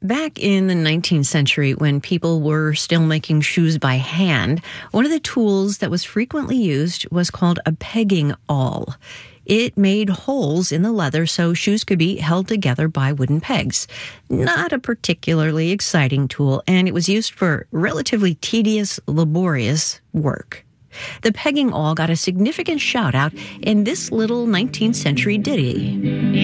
Back in the 19th century, when people were still making shoes by hand, one of the tools that was frequently used was called a pegging awl. It made holes in the leather so shoes could be held together by wooden pegs. Not a particularly exciting tool, and it was used for relatively tedious, laborious work. The pegging awl got a significant shout-out in this little 19th century ditty.